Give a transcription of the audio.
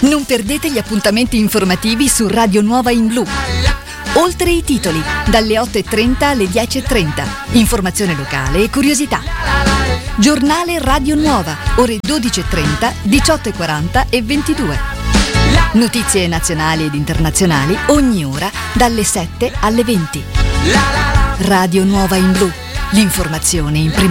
Non perdete gli appuntamenti informativi su Radio Nuova in Blu. Oltre i titoli, dalle 8:30 alle 10:30. Informazione locale e curiosità. Giornale Radio Nuova, ore 12:30, 18:40 e 22. Notizie nazionali ed internazionali ogni ora dalle 7 alle 20. Radio Nuova in Blu, l'informazione in prima